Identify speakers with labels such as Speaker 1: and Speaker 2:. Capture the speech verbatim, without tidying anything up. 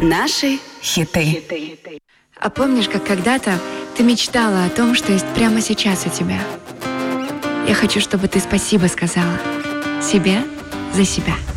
Speaker 1: Наши хиты.
Speaker 2: А помнишь, как когда-то ты мечтала о том, что есть прямо сейчас у тебя? Я хочу, чтобы ты спасибо сказала себе за себя.